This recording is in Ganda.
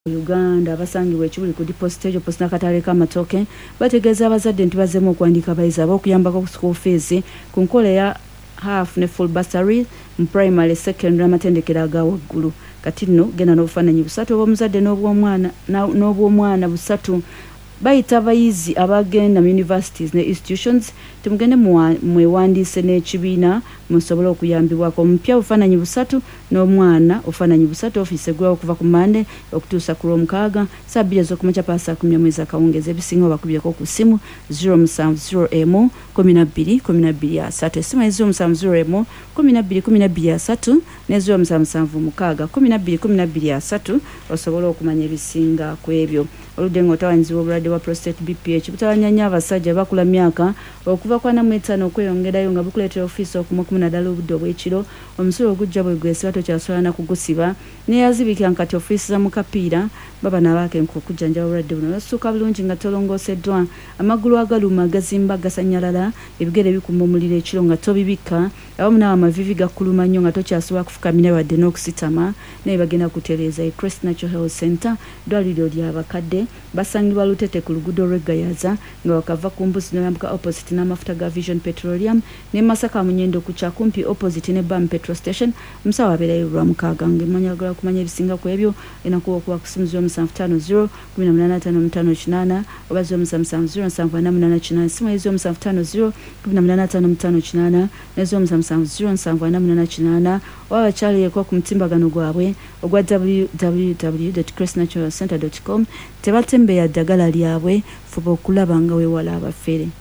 Uganda abasangibwa ekibuli ku deposit post nakatale k'amatooke bategeeza abazadde nti bazzeemu okuwandiika abayizi ab'okuyambako ku school fees ku nkola ya half ne full bursary mu primary secondary n'amatendekero aga waggulu. Kati nno genda n'obufaananyi busatu obw'omuzadde n'obw'omwana busatu bayita abayizi abagenda mu universities ne institutions temugende mwewandiise n'ekibiina musobole okuyambibwako omupya obufaananyi busatu n'omwana obufaananyi busatu ofiisi eggulawo okuva ku Mande okutuusa ku Lwomukaaga saa 2 ez'okumakya pasa 10 mwezi akawungeezi ebisinga bakubyeko ku ssimu 070 12 essimu 070 12 ne 077 12 osobola okumanya ebisinga ku ebyo. Oludde ng'otawanyizibwa obulwadde bwa prostate BPH butawanya nnyo abasajja bakula myaka okuva kwa namwetaano okweyongerayo nga bukuleetera ofiisi okumukumu naddala obudde obw'ekiro omusulo ogujja bwe gwesiba tokyasobola na kugusiba neyazibikira nkati ofiisi za mukapiira baba nabaakenku okujjanjaba obulwadde buno basuuka bulungi nga tolongooseddwa amagulu agaluma agazimba gasanyalala ebigere bikuma omuliro ekiro nga tobibikka awamu nawo amavivi gakuluma nnyo nga tokyasobola kufukamira wadde n'okusitama naye bagenda kutereeza Crest Natural Health Center ddwaliro ly'abakadde basangibwa Lutete ku luguudo lw'Eggayaza nga wakava ku mbuzi n'oyambuka opposite n'amafuta ga Vision Petroleum ne Masaka Munyendo ku kyakumpi opposite ne BAM petrol station omusawo abeerayo Lwamukaaga ng'emanyagala kumanya ebisinga ku ebyo enakuba okuba ku ssimu 0750 185558 oba 0770 ssimu 0750 185558 ne 0770 oba bakyaliyeko ku mutimbagano gwabwe ogwa www.crestnaturalcenter.com tebatembeya ddagala lyabwe fuba okulaba nga weewala abafere.